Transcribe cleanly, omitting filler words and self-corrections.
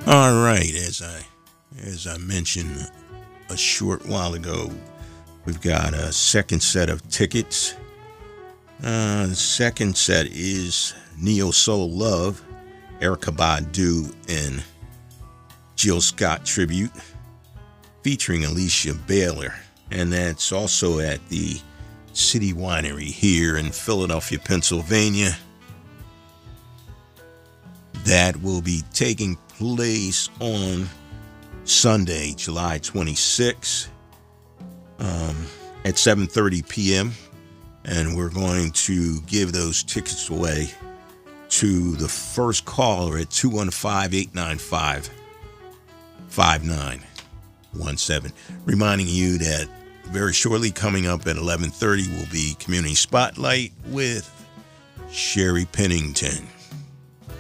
All right, as I mentioned a short while ago, we've got a second set of tickets. The second set is Neo Soul Love, Erykah Badu and Jill Scott tribute, featuring Alicia Baylor, and that's also at the City Winery here in Philadelphia, Pennsylvania. That will be taking place on Sunday, July 26th, at 7:30 p.m. And we're going to give those tickets away to the first caller at 215-895-5917. Reminding you that very shortly, coming up at 11:30, will be Community Spotlight with Sherry Pennington.